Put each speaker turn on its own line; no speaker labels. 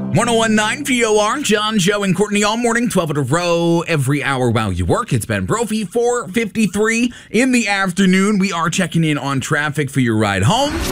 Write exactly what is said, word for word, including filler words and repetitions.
ten P O R, John, Joe, and Courtney all morning, twelve in a row, every hour while you work. It's Ben Brophy, four fifty-three in the afternoon. We are checking in on traffic for your ride home.